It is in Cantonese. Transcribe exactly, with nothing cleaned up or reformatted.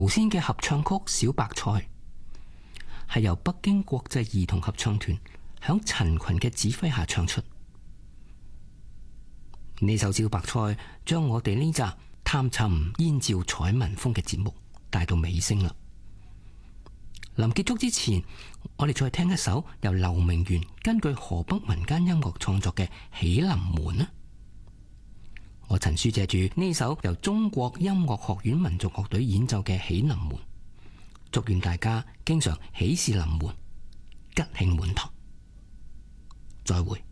頭先嘅合唱曲《小白菜》係由北京國際兒童合唱團響陳群嘅指揮下唱出。呢首《小白菜》將我哋呢集探尋燕趙彩民風嘅節目帶到尾聲啦。臨結束之前，我哋再聽一首由劉明元根據河北民間音樂創作嘅《喜臨門》啦。我陳書借住呢首由中國音樂學院民族樂隊演奏嘅《喜臨門》，祝願大家經常喜事臨門，吉慶滿堂。再會。